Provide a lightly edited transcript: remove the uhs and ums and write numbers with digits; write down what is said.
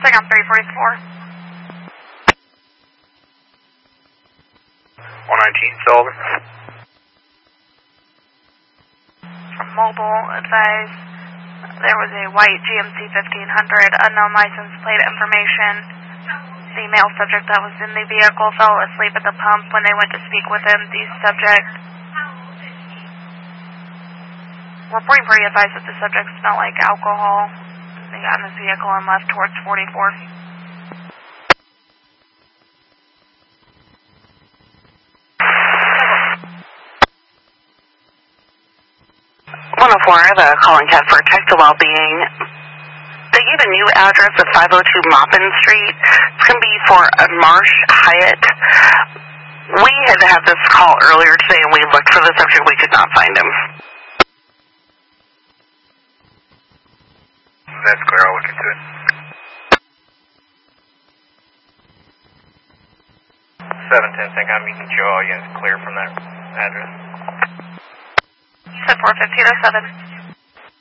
Bring on 344. 119 Sullivan. From mobile, advise there was a white GMC 1500, unknown license plate information. The male subject that was in the vehicle fell asleep at the pump when they went to speak with him. The subject reporting pretty advised that the subject smelled like alcohol. They got in his vehicle and left towards 44. 104, I have a calling tab for Tech to Wellbeing. They gave a new address of 502 Maupin Street. It's going to be for Marsh Hyatt. We had to have this call earlier today, and we looked for the subject. We could not find him. That's clear. I'll look into it. 710, think I'm meeting Joe. All units clear from that address. Set 41507.